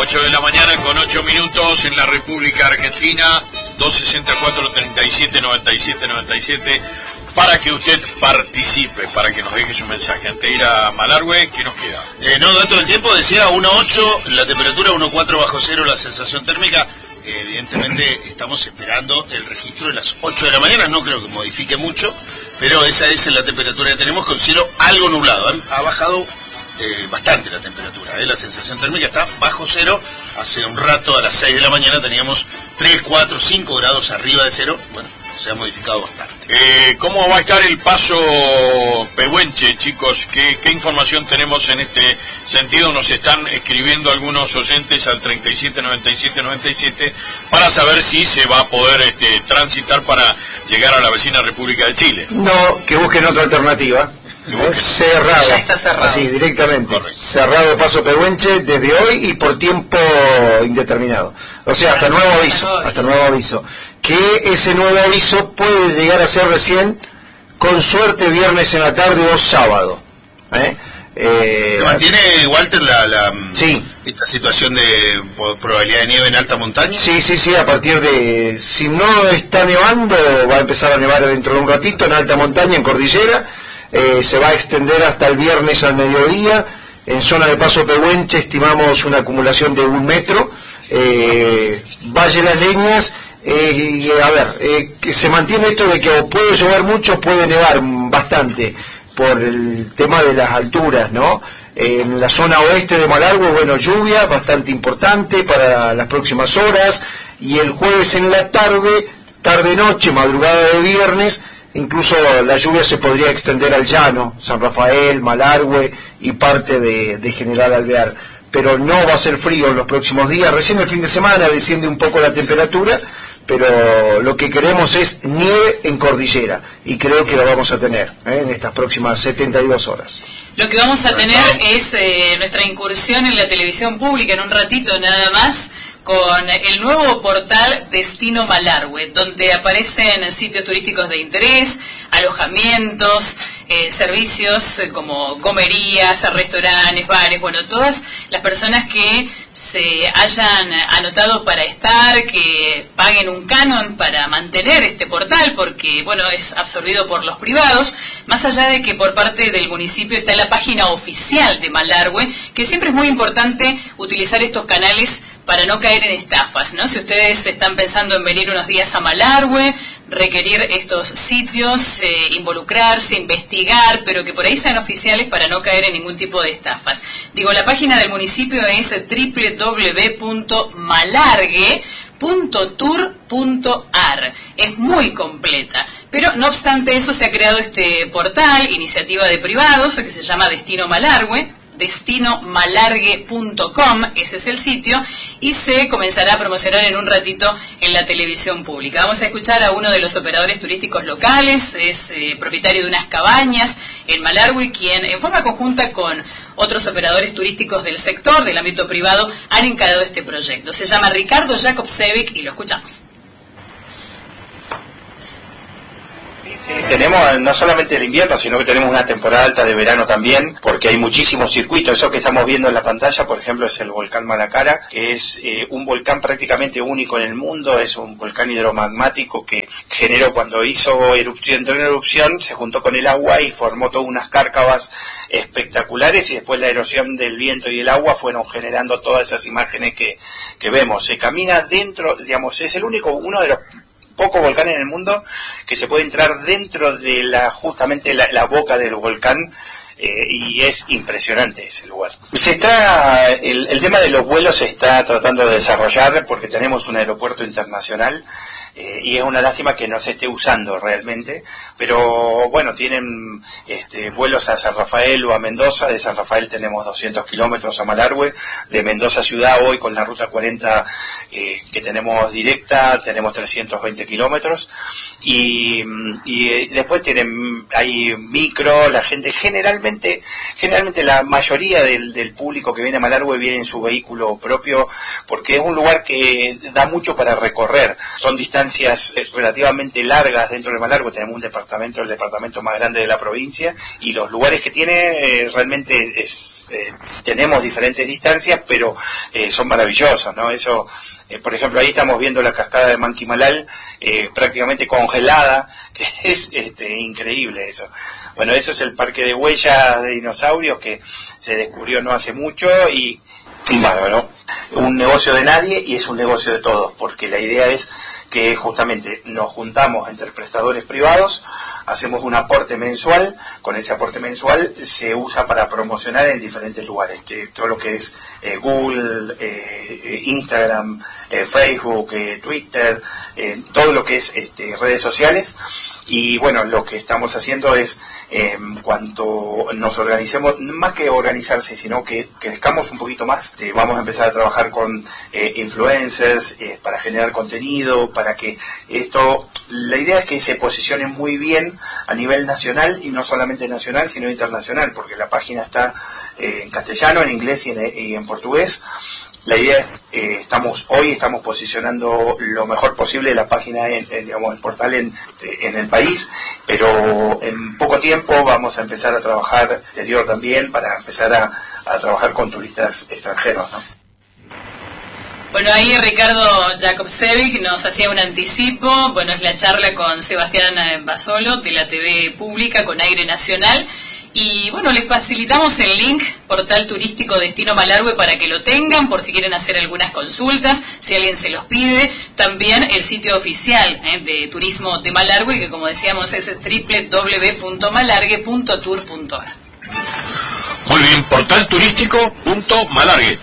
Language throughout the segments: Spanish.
8 de la mañana con 8 minutos en la República Argentina, 264-37-97-97, para que usted participe, para que nos deje su mensaje. Antes de ir a Malargüe, ¿qué nos queda? No, dato del tiempo, decía 1.8, la temperatura 1.4 bajo cero, la sensación térmica. Evidentemente estamos esperando el registro de las 8 de la mañana, no creo que modifique mucho, pero esa es la temperatura que tenemos, con cielo algo nublado. Ha bajado bastante la temperatura, la sensación térmica está bajo cero. Hace un rato, a las 6 de la mañana, teníamos 3, 4, 5 grados arriba de cero. Bueno, se ha modificado bastante. ¿Cómo va a estar el paso Pehuenche, chicos? ¿Qué información tenemos en este sentido? Nos están escribiendo algunos oyentes al 37-97-97 para saber si se va a poder transitar para llegar a la vecina República de Chile. No, que busquen otra alternativa. Es cerrado. Ya está cerrado. Así, directamente. Correcto. Cerrado el paso Pehuenche desde hoy y por tiempo indeterminado. O sea, hasta nuevo aviso. Que ese nuevo aviso puede llegar a ser recién, con suerte, viernes en la tarde o sábado. ¿Mantiene, Walter, sí, esta situación de probabilidad de nieve en alta montaña? Sí, a partir de... Si no está nevando, va a empezar a nevar dentro de un ratito en alta montaña, en cordillera. Se va a extender hasta el viernes al mediodía. En zona de paso Pehuenche estimamos una acumulación de 1 metro. Valle Las Leñas, que se mantiene esto de que o puede llover mucho, puede nevar bastante, por el tema de las alturas, ¿no? En la zona oeste de Malargüe, bueno, lluvia bastante importante para las próximas horas, y el jueves en la tarde-noche, madrugada de viernes, incluso la lluvia se podría extender al llano, San Rafael, Malargüe y parte de General Alvear. Pero no va a ser frío en los próximos días. Recién el fin de semana desciende un poco la temperatura, pero lo que queremos es nieve en cordillera, y creo que lo vamos a tener en estas próximas 72 horas. Lo que vamos a tener es nuestra incursión en la televisión pública en un ratito nada más, con el nuevo portal Destino Malargüe, donde aparecen sitios turísticos de interés, alojamientos, servicios como comerías, restaurantes, bares, bueno, todas las personas que se hayan anotado para estar, que paguen un canon para mantener este portal, porque, bueno, es absorbido por los privados, más allá de que por parte del municipio está la página oficial de Malargüe, que siempre es muy importante utilizar estos canales para no caer en estafas, ¿no? Si ustedes están pensando en venir unos días a Malargüe, requerir estos sitios, involucrarse, investigar, pero que por ahí sean oficiales para no caer en ningún tipo de estafas. Digo, la página del municipio es www.malargue.tour.ar. Es muy completa, pero no obstante eso se ha creado este portal, iniciativa de privados, que se llama Destino Malargüe, destinomalargue.com, ese es el sitio, y se comenzará a promocionar en un ratito en la televisión pública. Vamos a escuchar a uno de los operadores turísticos locales, es propietario de unas cabañas en Malargüe, quien en forma conjunta con otros operadores turísticos del sector, del ámbito privado, han encarado este proyecto. Se llama Ricardo Jakobsevic y lo escuchamos. Sí, tenemos no solamente el invierno, sino que tenemos una temporada alta de verano también, porque hay muchísimos circuitos. Eso que estamos viendo en la pantalla, por ejemplo, es el volcán Malacara, que es un volcán prácticamente único en el mundo. Es un volcán hidromagmático que generó, cuando entró en erupción, se juntó con el agua y formó todas unas cárcavas espectaculares, y después la erosión del viento y el agua fueron generando todas esas imágenes que vemos. Se camina dentro, digamos, es el único, uno de los pocos volcanes en el mundo que se puede entrar dentro de justamente la boca del volcán, y es impresionante ese lugar. El tema de los vuelos se está tratando de desarrollar, porque tenemos un aeropuerto internacional, y es una lástima que no se esté usando realmente, pero bueno, tienen vuelos a San Rafael o a Mendoza. De San Rafael tenemos 200 kilómetros a Malargüe, de Mendoza ciudad hoy con la ruta 40 que tenemos directa, tenemos 320 kilómetros, y después hay micro. La gente generalmente la mayoría del público que viene a Malargüe viene en su vehículo propio, porque es un lugar que da mucho para recorrer. Son distancias distancias relativamente largas dentro de Malargüe. Tenemos un departamento, el departamento más grande de la provincia, y los lugares que tiene realmente tenemos diferentes distancias, pero son maravillosos, ¿no? Eso, por ejemplo, ahí estamos viendo la cascada de Manquimalal prácticamente congelada, que es increíble eso. Bueno, eso es el parque de huellas de dinosaurios que se descubrió no hace mucho y bárbaro. Un negocio de nadie y es un negocio de todos, porque la idea es que justamente nos juntamos entre prestadores privados, hacemos un aporte mensual, con ese aporte mensual se usa para promocionar en diferentes lugares, todo lo que es Google, Instagram, Facebook, Twitter, todo lo que es redes sociales. Y bueno, lo que estamos haciendo es, cuanto nos organicemos, más que organizarse, sino que crezcamos un poquito más, vamos a empezar a trabajar con influencers para generar contenido, para que esto, la idea es que se posicione muy bien a nivel nacional, y no solamente nacional, sino internacional, porque la página está en castellano, en inglés y en portugués. La idea es, hoy estamos posicionando lo mejor posible la página, digamos, el portal en el país, pero en poco tiempo vamos a empezar a trabajar exterior también, para empezar a trabajar con turistas extranjeros, ¿no? Bueno, ahí Ricardo Jakobsevic nos hacía un anticipo. Bueno, es la charla con Sebastián Basolo de la TV Pública con Aire Nacional. Y bueno, les facilitamos el link, portal turístico Destino Malargüe, para que lo tengan, por si quieren hacer algunas consultas, si alguien se los pide. También el sitio oficial de turismo de Malargüe, que como decíamos es www.malargue.tour.ar. Muy bien, portal turístico.malargue.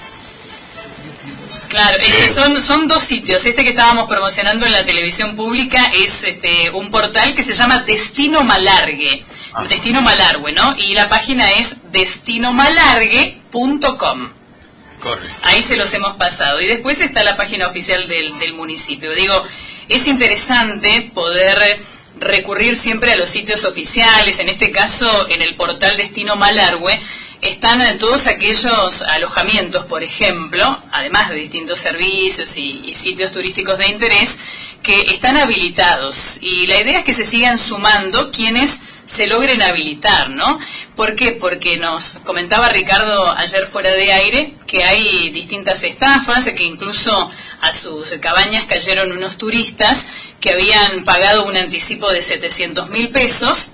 Claro, es que son dos sitios. Este que estábamos promocionando en la televisión pública es un portal que se llama Destino Malargue. Destino Malargüe, ¿no? Y la página es destinomalargue.com. Correcto. Ahí se los hemos pasado. Y después está la página oficial del municipio. Digo, es interesante poder recurrir siempre a los sitios oficiales. En este caso, en el portal Destino Malargüe están todos aquellos alojamientos, por ejemplo, además de distintos servicios y sitios turísticos de interés, que están habilitados. Y la idea es que se sigan sumando quienes se logren habilitar, ¿no? ¿Por qué? Porque nos comentaba Ricardo ayer fuera de aire que hay distintas estafas, que incluso a sus cabañas cayeron unos turistas que habían pagado un anticipo de 700.000 pesos,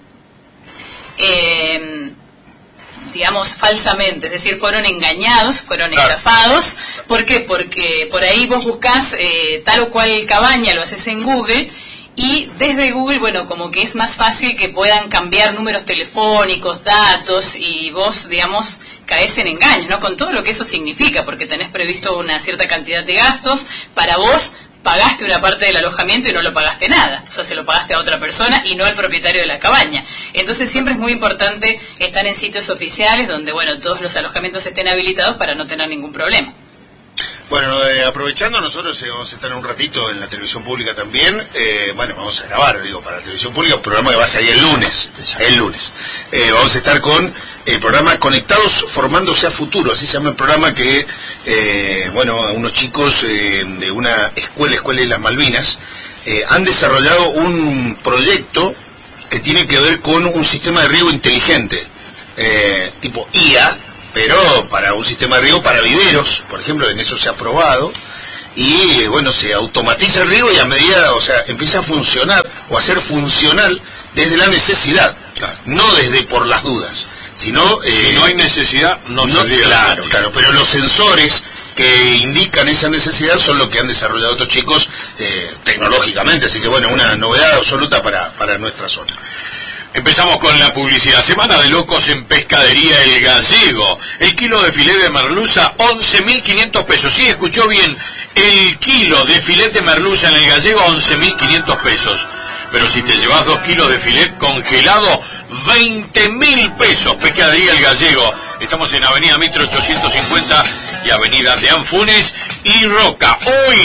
digamos, falsamente, es decir, fueron engañados, fueron estafados. ¿Por qué? Porque por ahí vos buscás tal o cual cabaña, lo haces en Google, y desde Google, bueno, como que es más fácil que puedan cambiar números telefónicos, datos, y vos, digamos, caes en engaños, ¿no? Con todo lo que eso significa, porque tenés previsto una cierta cantidad de gastos, para vos pagaste una parte del alojamiento y no lo pagaste nada, o sea, se lo pagaste a otra persona y no al propietario de la cabaña. Entonces siempre es muy importante estar en sitios oficiales donde, bueno, todos los alojamientos estén habilitados para no tener ningún problema. Bueno, aprovechando, nosotros vamos a estar un ratito en la televisión pública también. Bueno, vamos a grabar, para la televisión pública, un programa que va a salir el lunes. Vamos a estar con el programa Conectados Formándose a Futuro, así se llama el programa, que, unos chicos de una escuela de las Malvinas han desarrollado un proyecto que tiene que ver con un sistema de riego inteligente, tipo IA, pero para un sistema de riego para viveros, por ejemplo. En eso se ha probado, y se automatiza el riego, y a medida, empieza a funcionar o a ser funcional desde la necesidad, no desde por las dudas, sino si no hay necesidad, no se riega. Claro, pero los sensores que indican esa necesidad son lo que han desarrollado estos chicos tecnológicamente, así que una novedad absoluta para nuestra zona. Empezamos con la publicidad. Semana de locos en Pescadería El Gallego. El kilo de filet de merluza, 11.500 pesos. Sí, escuchó bien. El kilo de filet de merluza en El Gallego, 11.500 pesos. Pero si te llevas 2 kilos de filet congelado, 20.000 pesos. Pescadería El Gallego. Estamos en Avenida Mitre 850 y Avenida de Anfunes y Roca.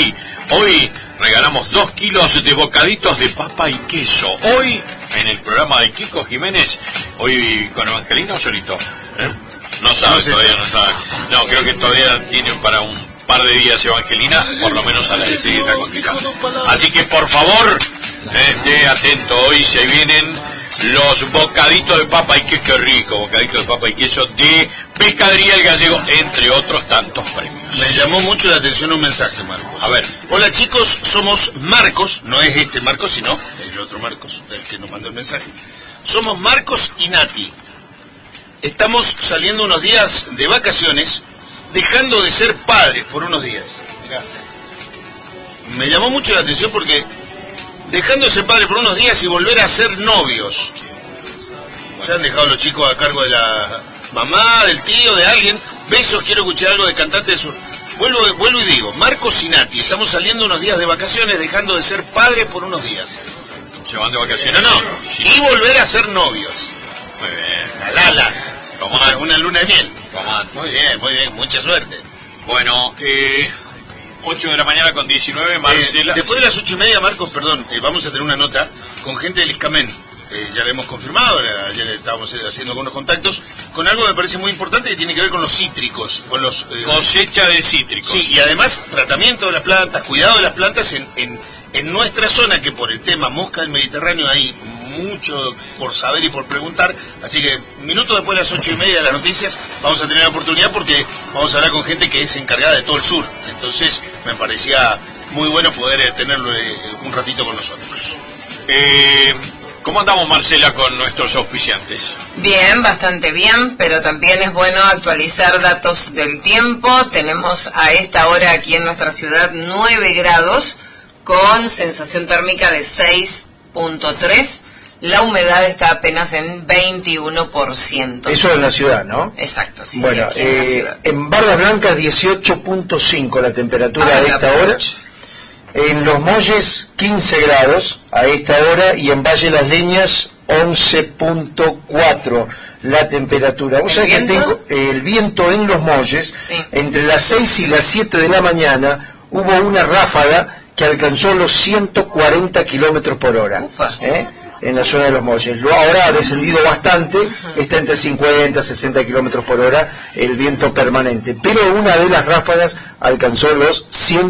Hoy regalamos 2 kilos de bocaditos de papa y queso. Hoy, en el programa de Kiko Jiménez, hoy con Evangelina o solito. No sabe, todavía no sabe. No, creo que todavía tiene para un par de días, Evangelina, por lo menos a la enseguida complicada. Así que por favor, esté atento, hoy se vienen los bocaditos de papa, y qué rico, bocaditos de papa y queso de Pescadería El Gallego, entre otros tantos premios. Me llamó mucho la atención un mensaje, Marcos. A ver. Hola chicos, somos Marcos, no es este Marcos, sino el otro Marcos, el que nos mandó el mensaje. Somos Marcos y Nati. Estamos saliendo unos días de vacaciones, dejando de ser padres por unos días. Mirá. Me llamó mucho la atención porque dejando de ser padres por unos días y volver a ser novios. Ya han dejado los chicos a cargo de la mamá, del tío, de alguien. Besos, quiero escuchar algo de Cantante del Sur. Vuelvo y digo, Marcos y Nati, estamos saliendo unos días de vacaciones, dejando de ser padres por unos días. ¿Se van de vacaciones? No, sí. Y volver a ser novios. Muy bien. La una luna de miel. Tomate. Muy bien, mucha suerte. Bueno, 8 de la mañana con 19, Marcela. Después de las 8:30, Marcos, perdón, vamos a tener una nota con gente del Iscamen. Ya lo hemos confirmado, ayer estábamos haciendo algunos contactos, con algo que me parece muy importante que tiene que ver con los cítricos, con los... cosecha de cítricos. Sí, y además tratamiento de las plantas, cuidado de las plantas en nuestra zona, que por el tema mosca del Mediterráneo hay mucho por saber y por preguntar, así que minutos después de las 8:30 de las noticias vamos a tener la oportunidad porque vamos a hablar con gente que es encargada de todo el sur, entonces me parecía muy bueno poder tenerlo un ratito con nosotros. ¿Cómo andamos, Marcela, con nuestros auspiciantes? Bien, bastante bien, pero también es bueno actualizar datos del tiempo. Tenemos a esta hora aquí en nuestra ciudad 9 grados con sensación térmica de 6.3. La humedad está apenas en 21%. Eso en la ciudad, ¿no? Exacto, sí. Bueno, sí, aquí en la ciudad. en Barras Blancas 18.5 la temperatura a esta hora. En Los Molles 15 grados a esta hora y en Valle Las Leñas 11.4 la temperatura. Vos sabés que tengo el viento en Los Molles, sí. Entre las 6 y las 7 de la mañana hubo una ráfaga que alcanzó los 140 kilómetros por hora. En la zona de Los Molles. Ahora ha descendido bastante, está entre 50 y 60 kilómetros por hora el viento permanente, pero una de las ráfagas alcanzó los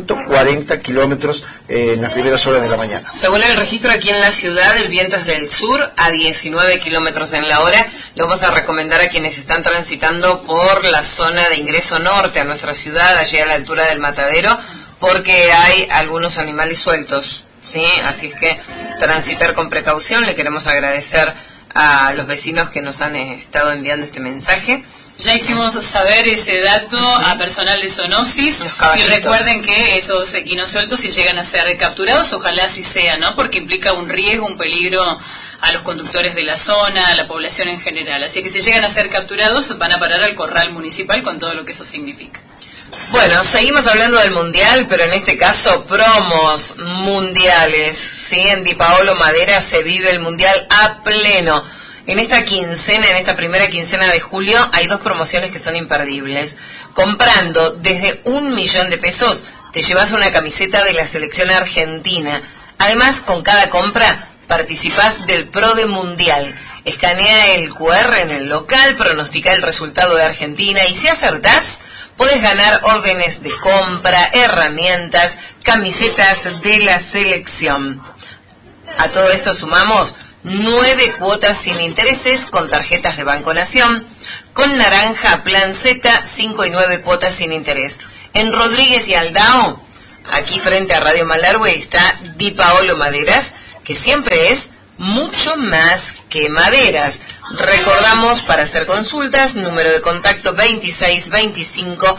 140 kilómetros en las primeras horas de la mañana. Según el registro aquí en la ciudad, el viento es del sur a 19 kilómetros en la hora. Lo vamos a recomendar a quienes están transitando por la zona de ingreso norte a nuestra ciudad, allí a la altura del Matadero, porque hay algunos animales sueltos. Sí, así es que transitar con precaución. Le queremos agradecer a los vecinos que nos han estado enviando este mensaje. Ya hicimos saber ese dato a personal de zoonosis y recuerden que esos equinos sueltos, si llegan a ser capturados, ojalá así sea, ¿no? Porque implica un riesgo, un peligro a los conductores de la zona, a la población en general. Así que si llegan a ser capturados, van a parar al corral municipal con todo lo que eso significa. Bueno, seguimos hablando del mundial, pero en este caso promos mundiales, ¿sí? En Di Paolo Madera se vive el mundial a pleno. En esta quincena, en esta primera quincena de julio, hay 2 promociones que son imperdibles. Comprando desde 1 millón de pesos, te llevas una camiseta de la selección argentina. Además, con cada compra, participás del Pro de Mundial. Escanea el QR en el local, pronostica el resultado de Argentina y si acertás, podés ganar órdenes de compra, herramientas, camisetas de la selección. A todo esto sumamos 9 cuotas sin intereses con tarjetas de Banco Nación, con Naranja, Plan Z, 5 y 9 cuotas sin interés. En Rodríguez y Aldao, aquí frente a Radio Malargüe, está Di Paolo Maderas, que siempre es mucho más que maderas. Recordamos, para hacer consultas, número de contacto 26 25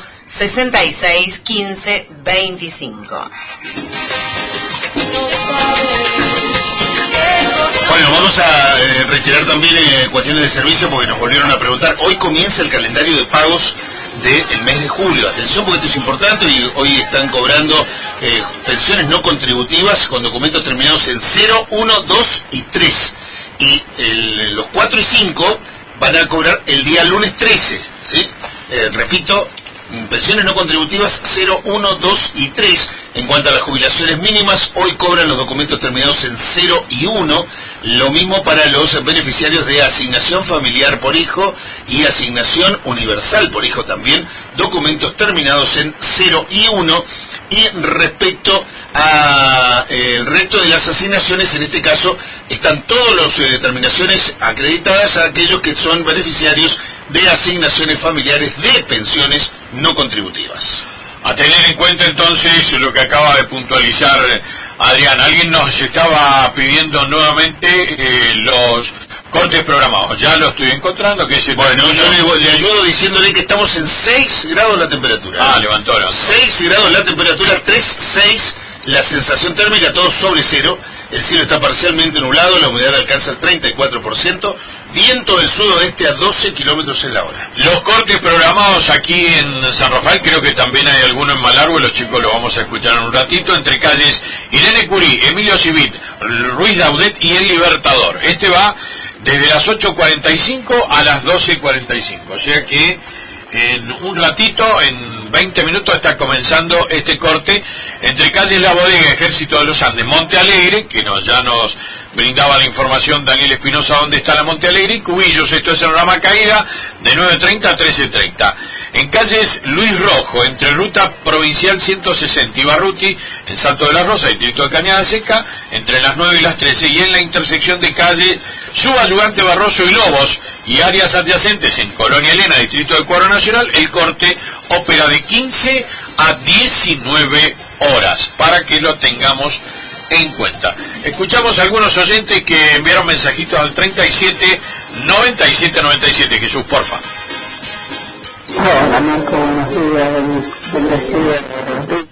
66 15 25. Bueno, vamos a retirar también cuestiones de servicio porque nos volvieron a preguntar. Hoy comienza el calendario de pagos del mes de julio. Atención porque esto es importante y hoy están cobrando pensiones no contributivas con documentos terminados en 0, 1, 2 y 3. Y los 4 y 5 van a cobrar el día lunes 13, ¿sí? Repito, pensiones no contributivas 0, 1, 2 y 3. En cuanto a las jubilaciones mínimas, hoy cobran los documentos terminados en 0 y 1. Lo mismo para los beneficiarios de asignación familiar por hijo y asignación universal por hijo también, documentos terminados en 0 y 1. Y respecto a el resto de las asignaciones, en este caso están todas las terminaciones acreditadas a aquellos que son beneficiarios de asignaciones familiares de pensiones no contributivas. A tener en cuenta entonces lo que acaba de puntualizar Adrián. Alguien nos estaba pidiendo nuevamente los cortes programados. Ya lo estoy encontrando. Que es bueno, yo le ayudo diciéndole que estamos en 6 grados la temperatura. Levantó. 6 grados la temperatura, 3,6 la sensación térmica, todo sobre cero. El cielo está parcialmente nublado, la humedad alcanza el 34%. Viento del sudoeste a 12 kilómetros en la hora. Los cortes programados aquí en San Rafael, creo que también hay alguno en Malargüe, los chicos lo vamos a escuchar en un ratito, entre calles Irene Curí, Emilio Civit, Ruiz Daudet y El Libertador. Este va desde las 8:45 a las 12:45, o sea que en un ratito, en 20 minutos está comenzando este corte entre calles La Bodega, Ejército de los Andes, Monte Alegre, que ya nos brindaba la información Daniel Espinosa dónde está la Monte Alegre, y Cubillos, esto es en Rama Caída, de 9:30 a 13:30. En calles Luis Rojo, entre Ruta Provincial 160 y Barruti, en Salto de la Rosa, distrito de Cañada Seca, entre las 9 y las 13, y en la intersección de calles Subayugante Barroso y Lobos, y áreas adyacentes en Colonia Elena, distrito de Cuadro Nacional, el corte opera de 15 a 19 horas, para que lo tengamos en cuenta. Escuchamos a algunos oyentes que enviaron mensajitos al 37-97-97. Jesús, porfa. Hola, Marco, buenos días, bendecido.